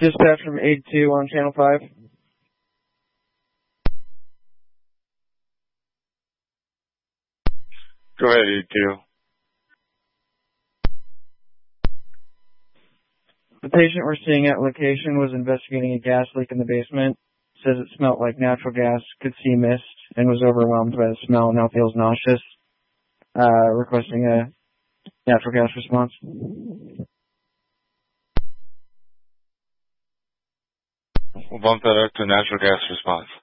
Dispatch from 82 on Channel 5. Go ahead, 82. The patient we're seeing at location was investigating a gas leak in the basement. Says it smelled like natural gas, could see mist, and was overwhelmed by the smell and now feels nauseous. Requesting a natural gas response. We'll bump that up to natural gas response.